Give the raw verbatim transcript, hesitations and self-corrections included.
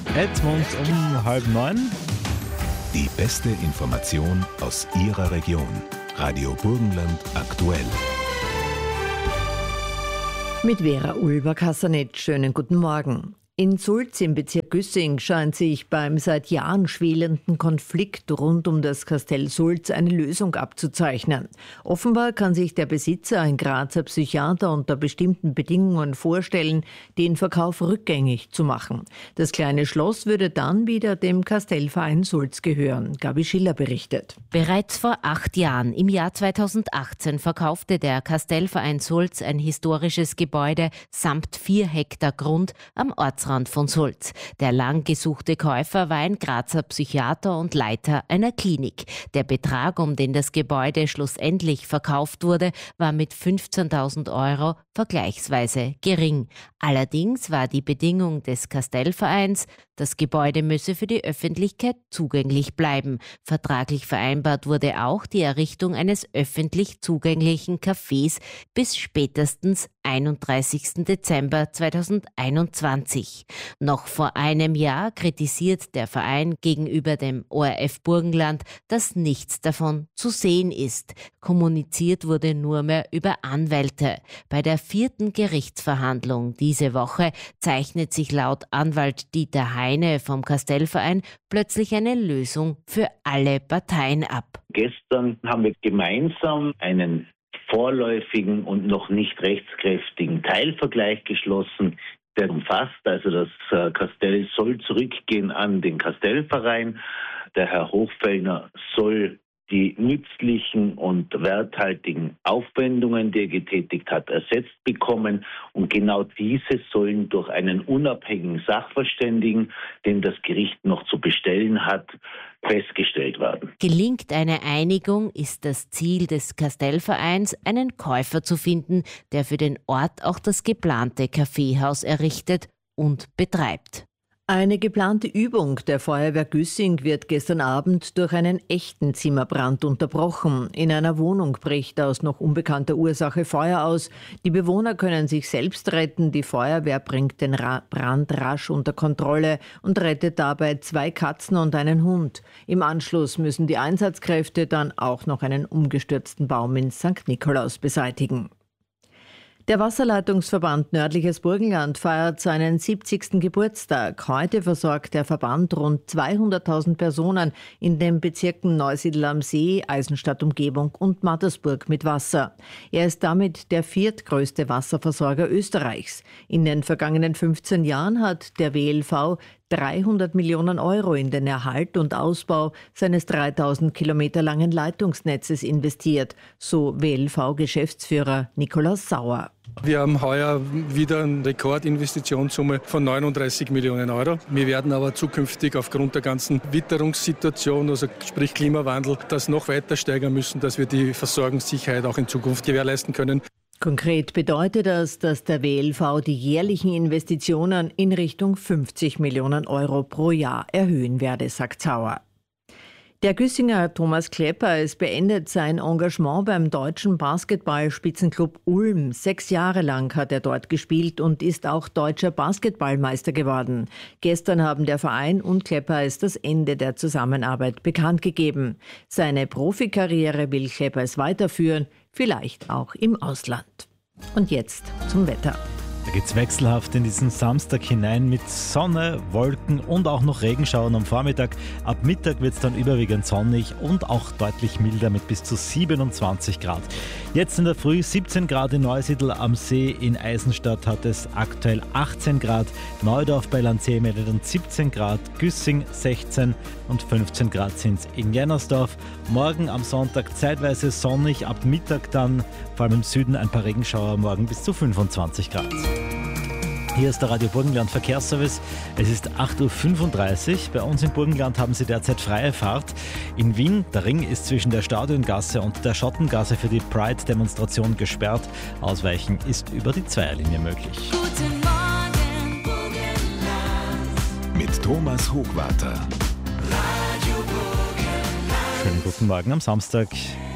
Edmund um halb neun. Die beste Information aus Ihrer Region. Radio Burgenland aktuell. Mit Vera Ulber-Kassanet. Schönen guten Morgen. In Sulz im Bezirk Güssing scheint sich beim seit Jahren schwelenden Konflikt rund um das Kastell Sulz eine Lösung abzuzeichnen. Offenbar kann sich der Besitzer, ein Grazer Psychiater, unter bestimmten Bedingungen vorstellen, den Verkauf rückgängig zu machen. Das kleine Schloss würde dann wieder dem Kastellverein Sulz gehören. Gabi Schiller berichtet. Bereits vor acht Jahren, im Jahr zweitausendachtzehn, verkaufte der Kastellverein Sulz ein historisches Gebäude samt vier Hektar Grund am Ortsrand von Sulz. Der lang gesuchte Käufer war ein Grazer Psychiater und Leiter einer Klinik. Der Betrag, um den das Gebäude schlussendlich verkauft wurde, war mit fünfzehntausend Euro vergleichsweise gering. Allerdings war die Bedingung des Kastellvereins, das Gebäude müsse für die Öffentlichkeit zugänglich bleiben. Vertraglich vereinbart wurde auch die Errichtung eines öffentlich zugänglichen Cafés bis spätestens einunddreißigsten Dezember zweitausendeinundzwanzig. Noch vor einem Jahr kritisiert der Verein gegenüber dem O R F Burgenland, dass nichts davon zu sehen ist. Kommuniziert wurde nur mehr über Anwälte. Bei der vierten Gerichtsverhandlung diese Woche zeichnet sich laut Anwalt Dieter Heine vom Kastellverein plötzlich eine Lösung für alle Parteien ab. Gestern haben wir gemeinsam einen vorläufigen und noch nicht rechtskräftigen Teilvergleich geschlossen. Der umfasst also, das Kastell soll zurückgehen an den Kastellverein. Der Herr Hochfellner soll die nützlichen und werthaltigen Aufwendungen, die er getätigt hat, ersetzt bekommen. Und genau diese sollen durch einen unabhängigen Sachverständigen, den das Gericht noch zu bestellen hat, festgestellt werden. Gelingt eine Einigung, ist das Ziel des Kastellvereins, einen Käufer zu finden, der für den Ort auch das geplante Kaffeehaus errichtet und betreibt. Eine geplante Übung der Feuerwehr Güssing wird gestern Abend durch einen echten Zimmerbrand unterbrochen. In einer Wohnung bricht aus noch unbekannter Ursache Feuer aus. Die Bewohner können sich selbst retten. Die Feuerwehr bringt den Ra- Brand rasch unter Kontrolle und rettet dabei zwei Katzen und einen Hund. Im Anschluss müssen die Einsatzkräfte dann auch noch einen umgestürzten Baum in Sankt Nikolaus beseitigen. Der Wasserleitungsverband Nördliches Burgenland feiert seinen siebzigsten Geburtstag. Heute versorgt der Verband rund zweihunderttausend Personen in den Bezirken Neusiedl am See, Eisenstadt Umgebung und Mattersburg mit Wasser. Er ist damit der viertgrößte Wasserversorger Österreichs. In den vergangenen fünfzehn Jahren hat der W L V dreihundert Millionen Euro in den Erhalt und Ausbau seines dreitausend Kilometer langen Leitungsnetzes investiert, so W L V-Geschäftsführer Nikolaus Sauer. Wir haben heuer wieder eine Rekordinvestitionssumme von neununddreißig Millionen Euro. Wir werden aber zukünftig aufgrund der ganzen Witterungssituation, also sprich Klimawandel, das noch weiter steigern müssen, dass wir die Versorgungssicherheit auch in Zukunft gewährleisten können. Konkret bedeutet das, dass der W L V die jährlichen Investitionen in Richtung fünfzig Millionen Euro pro Jahr erhöhen werde, sagt Sauer. Der Güssinger Thomas Kleppeis beendet sein Engagement beim deutschen Basketball-Spitzenclub Ulm. Sechs Jahre lang hat er dort gespielt und ist auch deutscher Basketballmeister geworden. Gestern haben der Verein und Kleppeis das Ende der Zusammenarbeit bekannt gegeben. Seine Profikarriere will Kleppeis weiterführen, vielleicht auch im Ausland. Und jetzt zum Wetter. Da geht's wechselhaft in diesen Samstag hinein mit Sonne, Wolken und auch noch Regenschauern am Vormittag. Ab Mittag wird's dann überwiegend sonnig und auch deutlich milder mit bis zu siebenundzwanzig Grad. Jetzt in der Früh siebzehn Grad in Neusiedl am See, in Eisenstadt hat es aktuell achtzehn Grad, Neudorf bei Landsee meldet dann siebzehn Grad, Güssing sechzehn und fünfzehn Grad sind's in Jennersdorf. Morgen am Sonntag zeitweise sonnig, ab Mittag dann vor allem im Süden ein paar Regenschauer, morgen bis zu fünfundzwanzig Grad. Hier ist der Radio Burgenland Verkehrsservice. Es ist acht Uhr fünfunddreißig. Bei uns im Burgenland haben Sie derzeit freie Fahrt. In Wien, der Ring ist zwischen der Stadiongasse und der Schottengasse für die Pride-Demonstration gesperrt. Ausweichen ist über die Zweierlinie möglich. Guten Morgen, Burgenland. Mit Thomas Hochwarter. Radio Burgenland. Schönen guten Morgen am Samstag.